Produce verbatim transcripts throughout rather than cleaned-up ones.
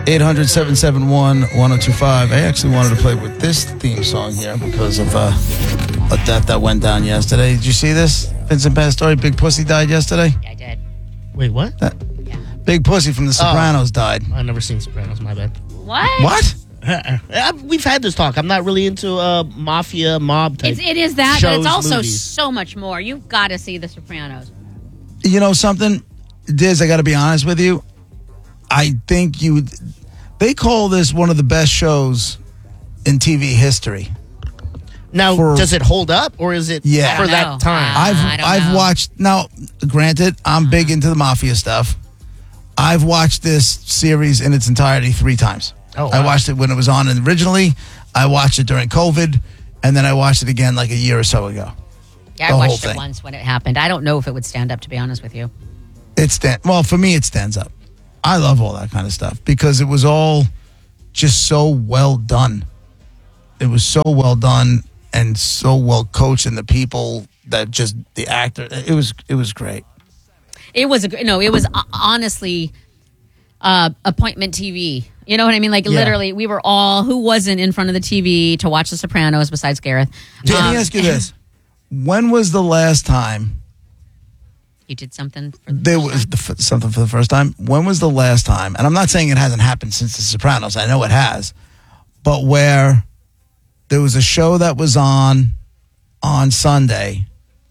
eight hundred, seven seven one, one oh two five. I actually wanted to play with this theme song here because of uh, a death that went down yesterday. Did you see this? Vincent Pastore, Big Pussy died yesterday? Yeah, I did. Wait, what? That, yeah. Big Pussy from The Sopranos oh. died. I've never seen Sopranos, my bad. What? What? We've had this talk. I'm not really into uh, mafia, mob type it's, It is that, shows, but it's also movies. so much more. You've got to see The Sopranos. You know something? Diz, I got to be honest with you. I think you... They call this one of the best shows in T V history. Now, for, does it hold up, or is it yeah. for that know. time? Uh, I've I don't I've know. watched... Now, granted, I'm big into the mafia stuff. I've watched this series in its entirety three times. Oh, wow. I watched it when it was on originally. I watched it during COVID, and then I watched it again like a year or so ago. Yeah, The I whole watched it thing. once when it happened. I don't know if it would stand up, to be honest with you. It stand well for me. It stands up. I love all that kind of stuff because it was all just so well done. It was so well done and so well coached, and the people that just the actor. It was it was great. It was a no. It was uh, honestly uh, appointment T V. You know what I mean? Like Yeah. literally, we were all who wasn't in front of the T V to watch The Sopranos besides Gareth. Let Um, me ask you this: when was the last time You did something for the there first was time? the, f- something for the first time? When was the last time? And I'm not saying it hasn't happened since The Sopranos. I know it has, but where there was a show that was on on Sunday,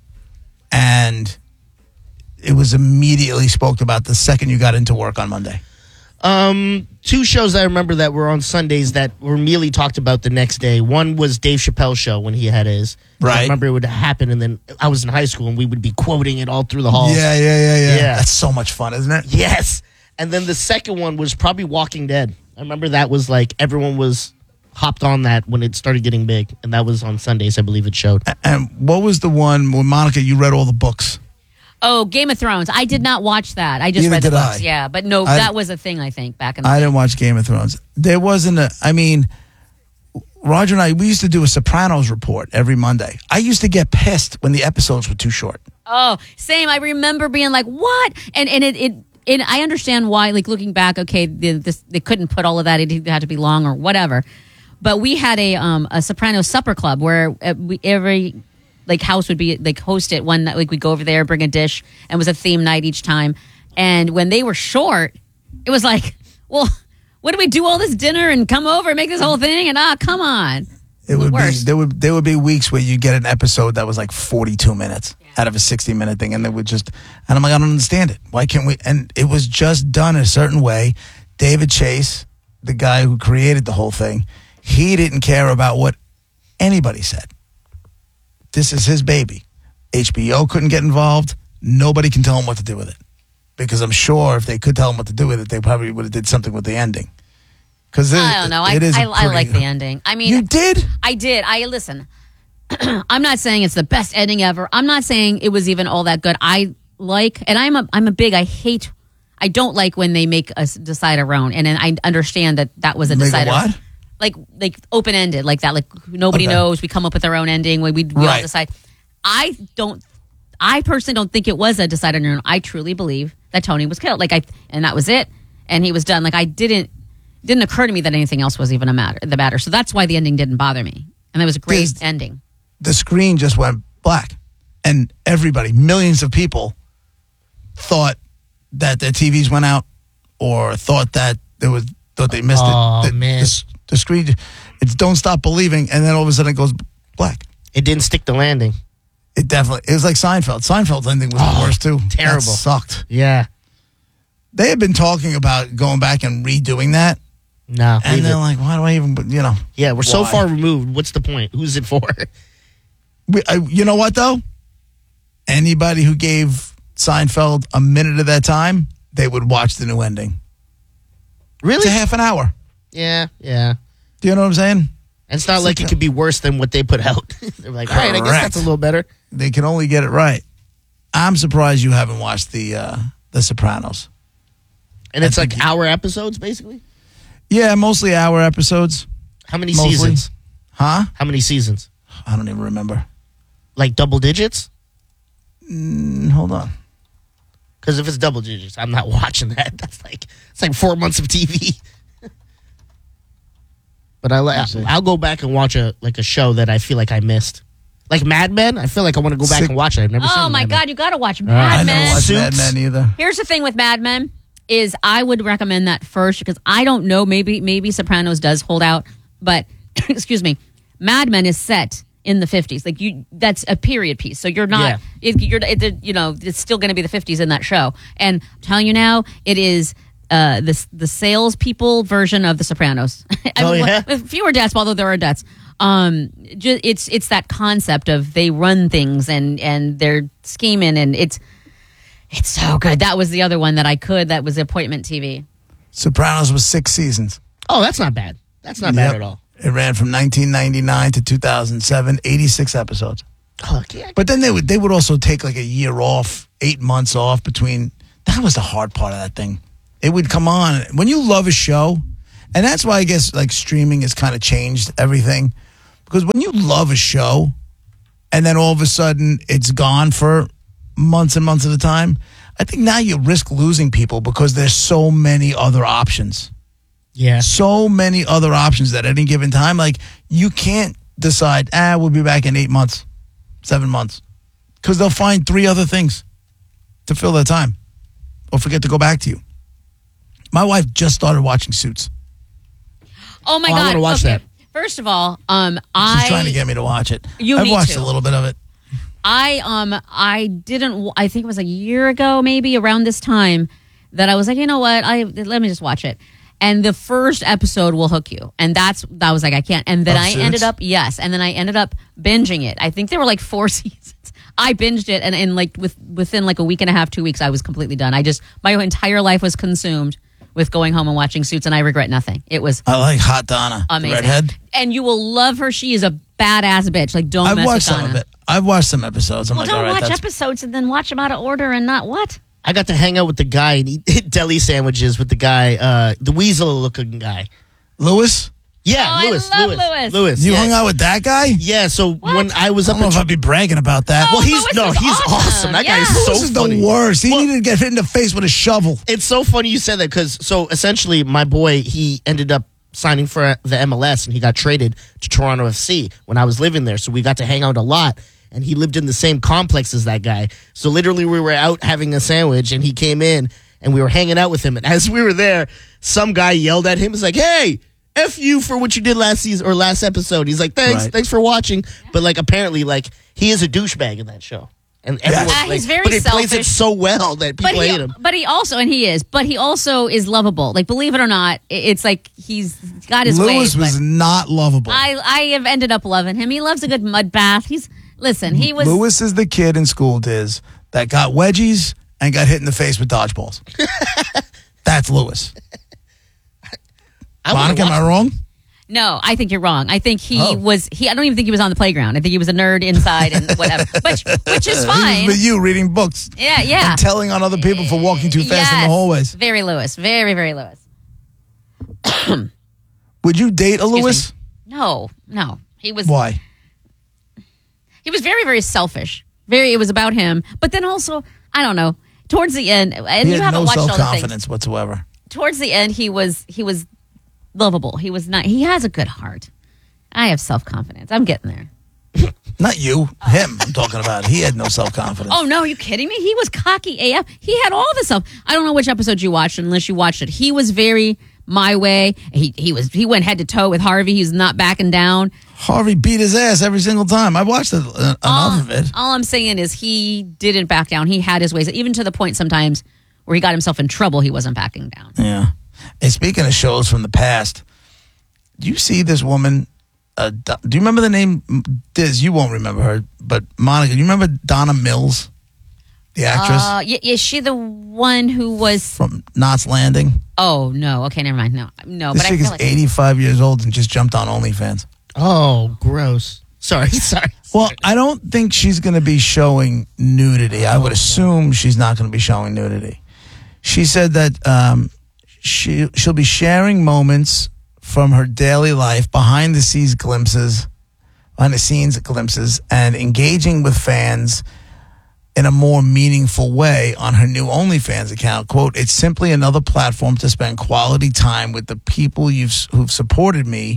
and it was immediately spoke about the second you got into work on Monday. Um, two shows I remember that were on Sundays that were immediately talked about the next day. One was Dave Chappelle's show when he had his. Right. I remember it would happen, and then I was in high school, and we would be quoting it all through the halls. Yeah, yeah, yeah, yeah, Yeah. That's so much fun, isn't it? Yes. And then the second one was probably Walking Dead. I remember that was like everyone was hopped on that when it started getting big, and that was on Sundays, I believe it showed. And what was the one when Monica? You read all the books. Oh, Game of Thrones. I did not watch that. I just Neither read the did books. I. Yeah, but no, I- that was a thing. I think back in the I day. didn't watch Game of Thrones. There wasn't a. I mean, Roger and I, we used to do a Sopranos report every Monday. I used to get pissed when the episodes were too short. Oh, same. I remember being like, "What?" And and it it. And I understand why. Like looking back, okay, the, this they couldn't put all of that. It had to be long or whatever. But we had a um a Sopranos supper club where uh, we, every like house would be like host it one night. Like we'd go over there, bring a dish, and it was a theme night each time. And when they were short, it was like, well, what do we do all this dinner and come over and make this whole thing? And ah, come on. It would be Worst. there would there would be weeks where you get an episode that was like forty-two minutes out of a sixty minute thing, and they would just and I'm like, I don't understand it. Why can't we? And it was just done a certain way. David Chase, the guy who created the whole thing, he didn't care about what anybody said. This is his baby. H B O couldn't get involved. Nobody can tell him what to do with it, because I'm sure if they could tell him what to do with it, they probably would have did something with the ending. Because I don't know. I it is I, a I like pretty- the ending. I mean, You did? I did. I listen. I'm not saying it's the best ending ever. I'm not saying it was even all that good. I like, and I'm a I'm a big. I hate. I don't like when they make us decide our own. And then I understand that that was a Make a decider. what? Like like open ended, like that. Like nobody Okay. knows. We come up with our own ending. We we, we all Right. decide. I don't. I personally don't think it was a decide on your own. I truly believe that Tony was killed. Like I, and that was it. And he was done. Like I didn't. Didn't occur to me that anything else was even a matter. The matter. So that's why the ending didn't bother me. And it was a great There's- ending. The screen just went black, and everybody, millions of people, thought that their T Vs went out, or thought that there was thought they missed Oh, it. The, man. The, the screen, it's "Don't Stop Believing," and then all of a sudden it goes black. It didn't stick the landing. It definitely. It was like Seinfeld. Seinfeld's ending was the Oh, worst too. terrible. That sucked. Yeah. They had been talking about going back and redoing that, No. and leave they're it. like, "Why do I even?" You know. Yeah, we're so why? far removed. What's the point? Who's it for? We, I, you know what though? Anybody who gave Seinfeld a minute of that time, they would watch the new ending. Really? It's a half an hour. Yeah, yeah. Do you know what I'm saying? And it's not It's like like it a- could be worse than what they put out. They're like, all right, I guess Correct. that's a little better. They can only get it right. I'm surprised you haven't watched the uh, the Sopranos. And it's I like think- hour episodes, basically? Yeah, mostly hour episodes. How many Mostly. seasons? Huh? How many seasons? I don't even remember. Like double digits? Mm, hold on. Because if it's double digits, I'm not watching that. That's like it's like four months of T V. But I li- We'll see. I'll go back and watch a like a show that I feel like I missed. Like Mad Men, I feel like I want to go back Sick. and watch it. I've never seen Oh my Mad Men. God, you got to watch I Mad never Men. watched Mad Suits. Men either. Here's the thing with Mad Men is I would recommend that first because I don't know, maybe maybe Sopranos does hold out, but excuse me, Mad Men is set in the fifties. Like you, that's a period piece. So you're not, Yeah. it, you're, it, you know, it's still going to be the fifties in that show. And I'm telling you now, it is uh, the the salespeople version of The Sopranos. I Oh, mean, yeah? with fewer deaths, although there are deaths. Um, ju- it's it's that concept of they run things and and they're scheming and it's it's so good. That was the other one that I could. That was Appointment T V. Sopranos was six seasons. Oh, that's not bad. That's not bad Yep. at all. It ran from nineteen ninety-nine to two thousand seven, eighty-six episodes. Oh, yeah. But then they would they would also take like a year off, eight months off between. That was the hard part of that thing. It would come on when you love a show, and that's why I guess like streaming has kind of changed everything. Because when you love a show, and then all of a sudden it's gone for months and months at a time, I think now you risk losing people because there's so many other options. Yeah. So many other options at any given time. Like you can't decide, ah, we'll be back in eight months, seven months. Because they'll find three other things to fill their time or forget to go back to you. My wife just started watching Suits. Oh my Oh, I God! wanna watch okay. that. First of all, um, She's I trying to get me to watch it. You I've need watched to. a little bit of it. I um I didn't w- I think it was a year ago maybe around this time that I was like, you know what, I let me just watch it. And the first episode will hook you. And that's that was like I can't. And then Of I Suits? ended up yes, and then I ended up binging it. I think there were like four seasons. I binged it and, and like with within like a week and a half, two weeks, I was completely done. I just my entire life was consumed with going home and watching Suits and I regret nothing. It was I like Hot Donna, the amazing. redhead. And you will love her. She is a badass bitch. Like don't I've mess watched with some Donna. of it. I've watched some episodes. I'm Well, like, don't all right, watch that's episodes and then watch them out of order and not what? I got to hang out with the guy and eat deli sandwiches with the guy, uh, the weasel-looking guy. Lewis. Yeah, Oh, I Lewis. love Lewis. Lewis. Lewis. You yeah. hung out with that guy? Yeah, so when I was I up don't know in if I'd be bragging about that. Oh, well, he's Lewis no, was he's awesome. awesome. That Yeah. guy is so This is funny. the worst. He Well, needed to get hit in the face with a shovel. It's so funny you said that because so essentially my boy he ended up signing for the M L S and he got traded to Toronto F C when I was living there. So we got to hang out a lot. And he lived in the same complex as that guy. So literally we were out having a sandwich and he came in and we were hanging out with him. And as we were there, some guy yelled at him. He's like, hey, F you for what you did last season or last episode. He's like, thanks, Right. thanks for watching. But like apparently like he is a douchebag in that show. And everyone, Yeah, like, he's very but he plays it selfish. so well that people But he, hate him. but he also, and he is, but he also is lovable. Like, believe it or not, i- it's like he's got his Lewis ways. was but not lovable. I, I have ended up loving him. He loves a good mud bath. He's listen. He was. Lewis is the kid in school, Diz, that got wedgies and got hit in the face with dodgeballs. That's Lewis. I wanna Monica, am watch I wrong? No, I think you're wrong. I think he Oh. was. He. I don't even think he was on the playground. I think he was a nerd inside and whatever. Which, which is He fine. was with you reading books Yeah, yeah. and telling on other people for walking too fast in the Yes. hallways. Very Lewis. Very, very Lewis. Would you date a Lewis? No, no. He was. Why? He was very, very selfish. Very, it was about him. But then also, I don't know. Towards the end, and He you had haven't no watched all the things. self-confidence whatsoever. Towards the end, he was he was lovable. He was not. He has a good heart. I have self confidence. I'm getting there. Not you, him. I'm talking about. He had no self-confidence. Oh no, are you kidding me? He was cocky A F. He had all the self. I don't know which episode you watched, unless you watched it. He was very my way. He he was he went head to toe with Harvey. He's not backing down. Harvey beat his ass every single time. I watched it, uh, all, enough of it. all I'm saying is he didn't back down. He had his ways, even to the point sometimes where he got himself in trouble. He wasn't backing down. Yeah. And speaking of shows from the past, do you see this woman? Uh, Do do you remember the name? Diz, you won't remember her, but Monica, do you remember Donna Mills, the actress Uh, y- is she the one who was? from Knots Landing? Oh no. Okay, never mind. No, no. This but I chick feel is like eighty-five years old and just jumped on OnlyFans. Oh, gross. Sorry, sorry. Well, I don't think she's going to be showing nudity. I would assume she's not going to be showing nudity. She said that um, she she'll be sharing moments from her daily life, behind the scenes glimpses, behind the scenes glimpses, and engaging with fans in a more meaningful way on her new OnlyFans account. Quote, "It's simply another platform to spend quality time with the people you've who've supported me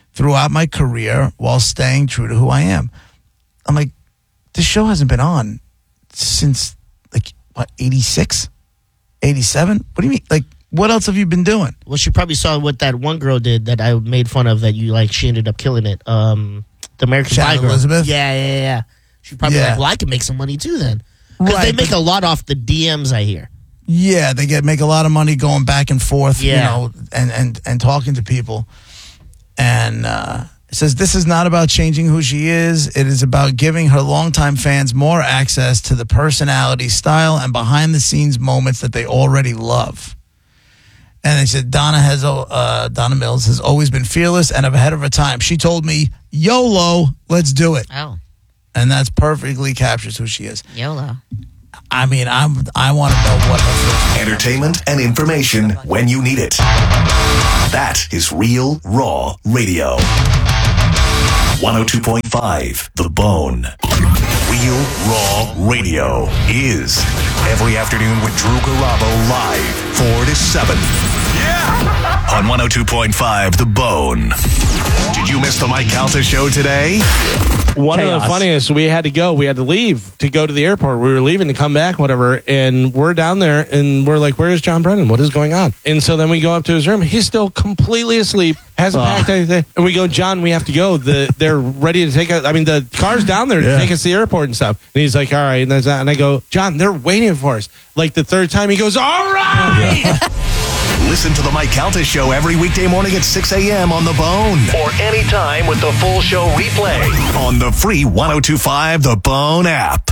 throughout my career while staying true to who I am. I'm like, this show hasn't been on since, like, what, eighty-six? eighty-seven? What do you mean? Like, what else have you been doing? Well, she probably saw what that one girl did that I made fun of that you, like, she ended up killing it. Um, the American Pie Shannon girl. Elizabeth? Yeah, yeah, yeah. She probably Yeah. like, well, I can make some money too then. Because Right, they make but- a lot off the D Ms, I hear. Yeah, they get make a lot of money going back and forth, Yeah. you know, and, and, and talking to people. And uh, it says, this is not about changing who she is. It is about giving her longtime fans more access to the personality, style, and behind-the-scenes moments that they already love. And they said, Donna has uh, Donna Mills has always been fearless and ahead of her time. She told me, YOLO, let's do it. Oh, And that's perfectly captures who she is. YOLO. I mean, I'm, I want to know what her first Entertainment and information when you need it. That is Real Raw Radio. one oh two point five The Bone. Real Raw Radio is every afternoon with Drew Garabo live four to seven. Yeah! On one oh two point five The Bone. Did you miss the Mike Calta show today? One Chaos. of the funniest, we had to go. We had to leave to go to the airport. We were leaving to come back, whatever. And we're down there and we're like, where is John Brennan? What is going on? And so then we go up to his room. He's still completely asleep, hasn't packed anything. And we go, John, we have to go. The, they're ready to take us. I mean, the car's down there to Yeah. take us to the airport and stuff. And he's like, all right. And, there's that. And I go, John, they're waiting for us. Like the third time, he goes, all right. Listen to the Mike Calta show every weekday morning at six a.m. on The Bone. Or anytime with the full show replay on the free one oh two point five The Bone app.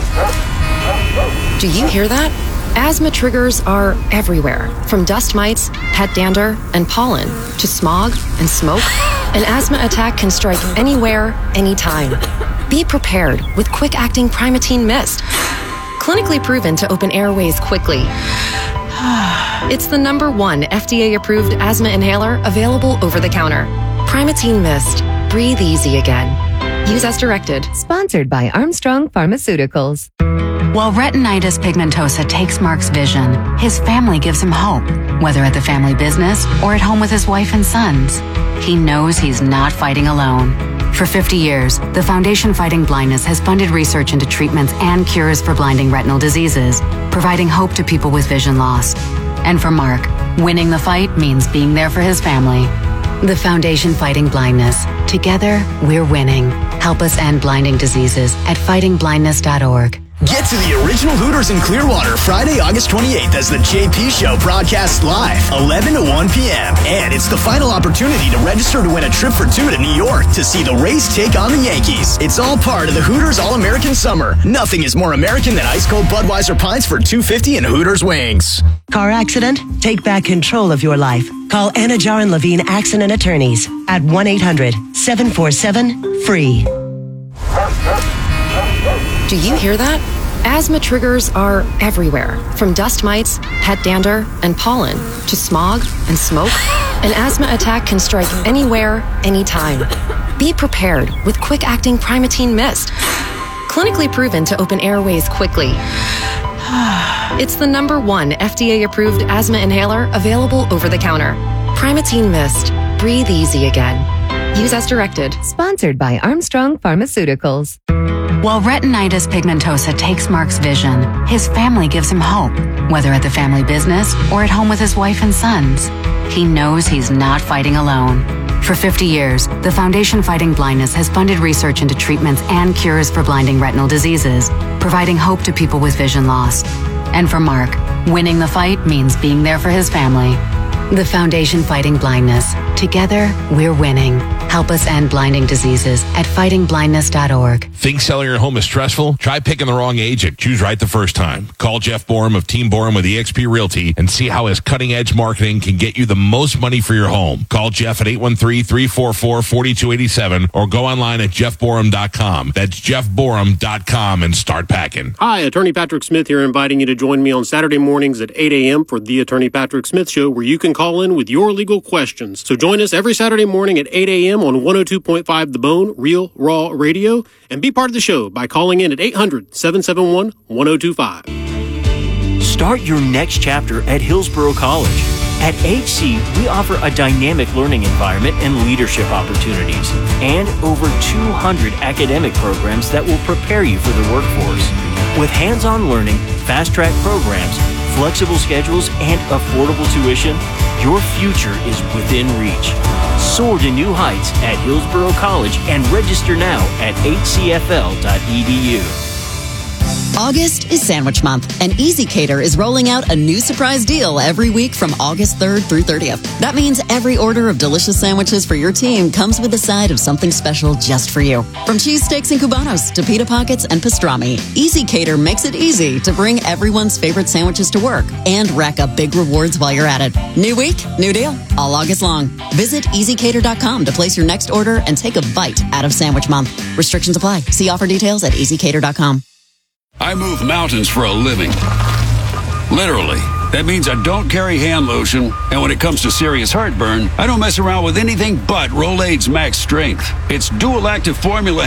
Do you hear that? Asthma triggers are everywhere, from dust mites, pet dander, and pollen, to smog and smoke. An asthma attack can strike anywhere, anytime. Be prepared with quick-acting Primatene Mist. Clinically proven to open airways quickly. It's the number one F D A-approved asthma inhaler available over the counter. Primatene Mist. Breathe easy again. Use as directed. Sponsored by Armstrong Pharmaceuticals. While retinitis pigmentosa takes Mark's vision, his family gives him hope, whether at the family business or at home with his wife and sons. He knows he's not fighting alone. For fifty years, the Foundation Fighting Blindness has funded research into treatments and cures for blinding retinal diseases, providing hope to people with vision loss. And for Mark, winning the fight means being there for his family. The Foundation Fighting Blindness. Together, we're winning. Help us end blinding diseases at fighting blindness dot org. Get to the original Hooters in Clearwater Friday, August twenty-eighth as the J P Show broadcasts live, eleven to one p.m. And it's the final opportunity to register to win a trip for two to New York to see the Rays take on the Yankees. It's all part of the Hooters All-American Summer. Nothing is more American than ice-cold Budweiser pints for two dollars and fifty cents and Hooters wings. Car accident? Take back control of your life. Call Anna Jar and Levine Accident Attorneys at one eight hundred seven four seven free. Do you hear that? Asthma triggers are everywhere, from dust mites, pet dander, and pollen, to smog and smoke. An asthma attack can strike anywhere, anytime. Be prepared with quick-acting Primatene Mist. Clinically proven to open airways quickly. It's the number one F D A-approved asthma inhaler available over the counter. Primatene Mist. Breathe easy again. Use as directed. Sponsored by Armstrong Pharmaceuticals. While retinitis pigmentosa takes Mark's vision, his family gives him hope, whether at the family business or at home with his wife and sons. He knows he's not fighting alone. For fifty years, the Foundation Fighting Blindness has funded research into treatments and cures for blinding retinal diseases, providing hope to people with vision loss. And for Mark, winning the fight means being there for his family. The Foundation Fighting Blindness. Together, we're winning. Help us end blinding diseases at fighting blindness dot org. Think selling your home is stressful? Try picking the wrong agent. Choose right the first time. Call Jeff Borum of Team Borum with eXp Realty and see how his cutting-edge marketing can get you the most money for your home. Call Jeff at eight one three, three four four, four two eight seven or go online at jeff borum dot com. That's jeff borum dot com and start packing. Hi, Attorney Patrick Smith here, inviting you to join me on Saturday mornings at eight a.m. for the Attorney Patrick Smith Show, where you can call in with your legal questions. So join us every Saturday morning at eight a.m. on one oh two point five The Bone, Real Raw Radio, and be part of the show by calling in at eight hundred, seven seven one, one oh two five. Start your next chapter at Hillsborough College. At H C, we offer a dynamic learning environment and leadership opportunities, and over two hundred academic programs that will prepare you for the workforce. With hands-on learning, fast-track programs, flexible schedules, and affordable tuition, your future is within reach. Soar to new heights at Hillsborough College and register now at h c f l dot e d u. August is Sandwich Month, and Easy Cater is rolling out a new surprise deal every week from August third through thirtieth. That means every order of delicious sandwiches for your team comes with a side of something special just for you. From cheesesteaks and cubanos to pita pockets and pastrami, Easy Cater makes it easy to bring everyone's favorite sandwiches to work and rack up big rewards while you're at it. New week, new deal, all August long. Visit easy cater dot com to place your next order and take a bite out of Sandwich Month. Restrictions apply. See offer details at easy cater dot com. I move mountains for a living. Literally. That means I don't carry hand lotion, and when it comes to serious heartburn, I don't mess around with anything but Rolaids Max Strength. Its dual active formula